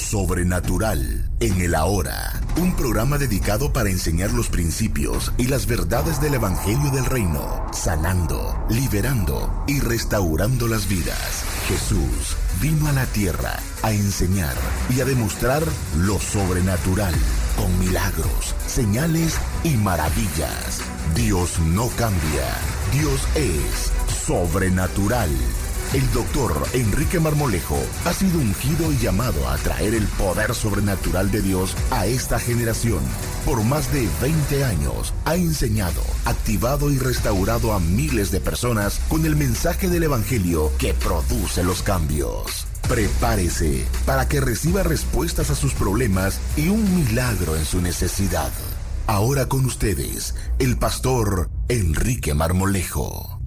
sobrenatural en el ahora. Un programa dedicado para enseñar los principios y las verdades del Evangelio del Reino, sanando, liberando y restaurando las vidas. Jesús vino a la tierra a enseñar y a demostrar lo sobrenatural con milagros, señales y maravillas. Dios no cambia. Dios es sobrenatural. El doctor Enrique Marmolejo ha sido ungido y llamado a traer el poder sobrenatural de Dios a esta generación. Por más de 20 años ha enseñado, activado y restaurado a miles de personas con el mensaje del Evangelio que produce los cambios. Prepárese para que reciba respuestas a sus problemas y un milagro en su necesidad. Ahora con ustedes, el pastor Enrique Marmolejo.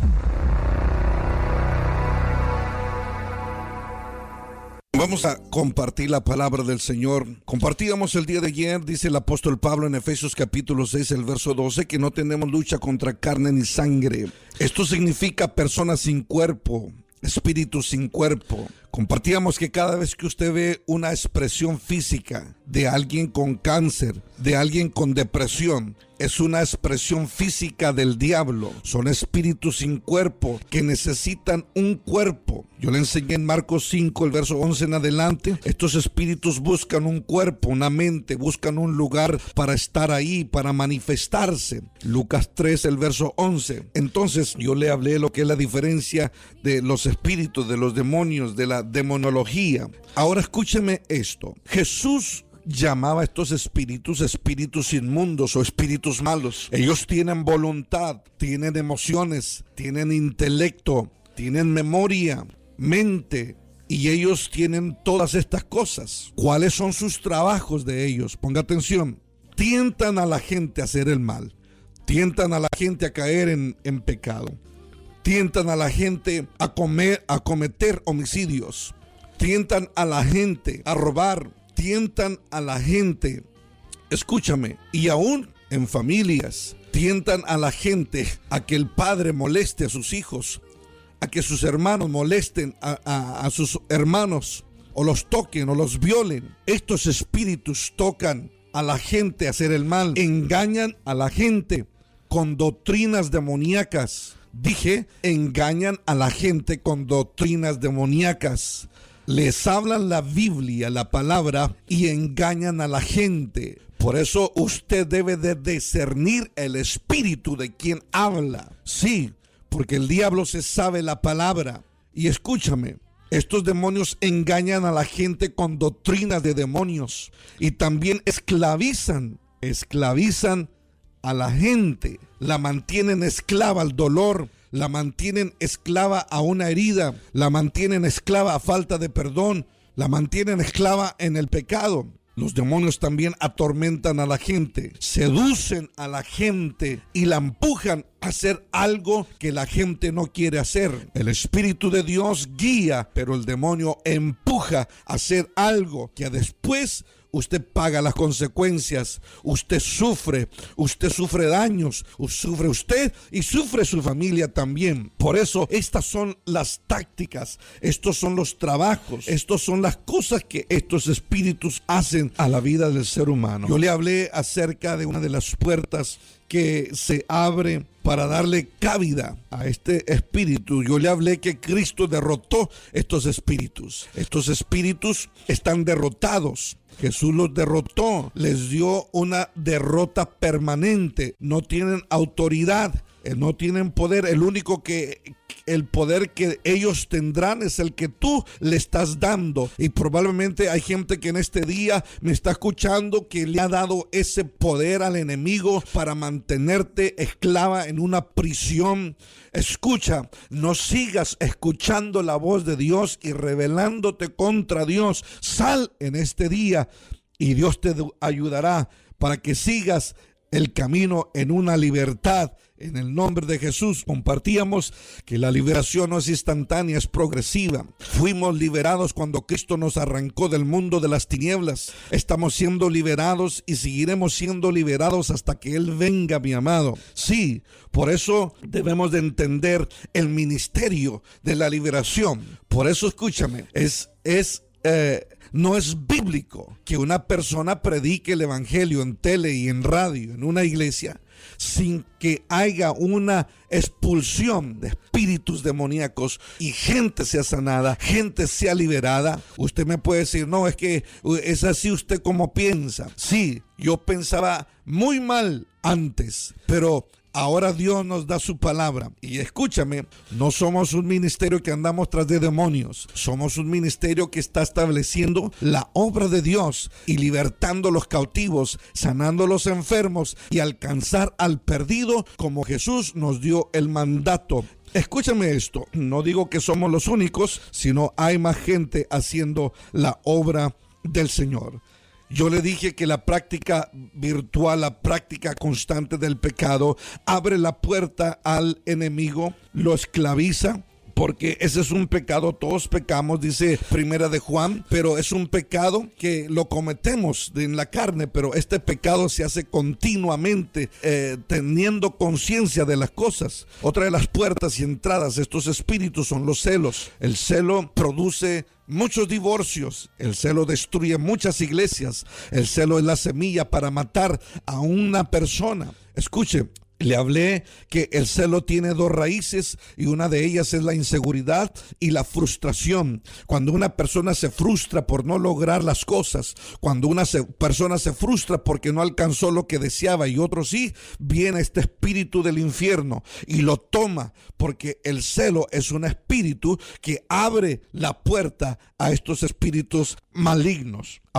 Vamos a compartir la palabra del Señor. Compartíamos el día de ayer, dice el apóstol Pablo en Efesios capítulo 6, el verso 12, que no tenemos lucha contra carne ni sangre. Esto significa personas sin cuerpo, espíritu sin cuerpo. Compartíamos que cada vez que usted ve una expresión física de alguien con cáncer, de alguien con depresión, es una expresión física del diablo. Son espíritus sin cuerpo que necesitan un cuerpo. Yo le enseñé en Marcos 5, el verso 11 en adelante. Estos espíritus buscan un cuerpo, una mente, buscan un lugar para estar ahí, para manifestarse. Lucas 3, el verso 11. Entonces yo le hablé de lo que es la diferencia de los espíritus, de los demonios, de la demonología. Ahora escúcheme esto. Jesús llamaba a estos espíritus inmundos o espíritus malos. Ellos tienen voluntad, tienen emociones, tienen intelecto, tienen memoria, mente, y ellos tienen todas estas cosas. ¿Cuáles son sus trabajos de ellos? Ponga atención. Tientan a la gente a hacer el mal, tientan a la gente a caer en pecado, tientan a la gente a cometer homicidios, tientan a la gente a robar, tientan a la gente, escúchame, y aún en familias, tientan a la gente a que el padre moleste a sus hijos, a que sus hermanos molesten a sus hermanos, o los toquen o los violen. Estos espíritus tocan a la gente a hacer el mal, engañan a la gente con doctrinas demoníacas. Dije, engañan a la gente con doctrinas demoníacas. Les hablan la Biblia, la palabra, y engañan a la gente. Por eso usted debe de discernir el espíritu de quien habla. Sí, porque el diablo se sabe la palabra. Y escúchame, estos demonios engañan a la gente con doctrinas de demonios. Y también esclavizan a la gente. La mantienen esclava al dolor. La mantienen esclava a una herida, la mantienen esclava a falta de perdón, la mantienen esclava en el pecado. Los demonios también atormentan a la gente, seducen a la gente y la empujan a hacer algo que la gente no quiere hacer. El Espíritu de Dios guía, pero el demonio empuja a hacer algo que después usted paga las consecuencias. Usted sufre daños, sufre usted y sufre su familia también. Por eso estas son las tácticas, estos son los trabajos, estos son las cosas que estos espíritus hacen a la vida del ser humano. Yo le hablé acerca de una de las puertas que se abre para darle cabida a este espíritu. Yo le hablé que Cristo derrotó estos espíritus. Estos espíritus están derrotados. Jesús los derrotó, les dio una derrota permanente. No tienen autoridad, no tienen poder. El poder que ellos tendrán es el que tú le estás dando. Y probablemente hay gente que en este día me está escuchando que le ha dado ese poder al enemigo para mantenerte esclava en una prisión. Escucha, no sigas escuchando la voz de Dios y rebelándote contra Dios. Sal en este día y Dios te ayudará para que sigas el camino en una libertad. En el nombre de Jesús. Compartíamos que la liberación no es instantánea, es progresiva. Fuimos liberados cuando Cristo nos arrancó del mundo de las tinieblas. Estamos siendo liberados y seguiremos siendo liberados hasta que Él venga, mi amado. Sí, por eso debemos de entender el ministerio de la liberación. Por eso, escúchame, es no es bíblico que una persona predique el evangelio en tele y en radio, en una iglesia, sin que haya una expulsión de espíritus demoníacos y gente sea sanada, gente sea liberada. Usted me puede decir, no, es que es así usted como piensa. Sí, yo pensaba muy mal antes, pero ahora Dios nos da su palabra. Y escúchame, no somos un ministerio que andamos tras de demonios. Somos un ministerio que está estableciendo la obra de Dios y libertando a los cautivos, sanando a los enfermos y alcanzar al perdido como Jesús nos dio el mandato. Escúchame esto, no digo que somos los únicos, sino hay más gente haciendo la obra del Señor. Yo le dije que la práctica virtual, la práctica constante del pecado, abre la puerta al enemigo, lo esclaviza, porque ese es un pecado, todos pecamos, dice Primera de Juan, pero es un pecado que lo cometemos en la carne, pero este pecado se hace continuamente, teniendo conciencia de las cosas. Otra de las puertas y entradas de estos espíritus son los celos. El celo produce muchos divorcios, el celo destruye muchas iglesias, el celo es la semilla para matar a una persona. Escuche, le hablé que el celo tiene dos raíces y una de ellas es la inseguridad y la frustración. Cuando una persona se frustra por no lograr las cosas, cuando una persona se frustra porque no alcanzó lo que deseaba y otro sí, viene este espíritu del infierno y lo toma, porque el celo es un espíritu que abre la puerta a estos espíritus malignos.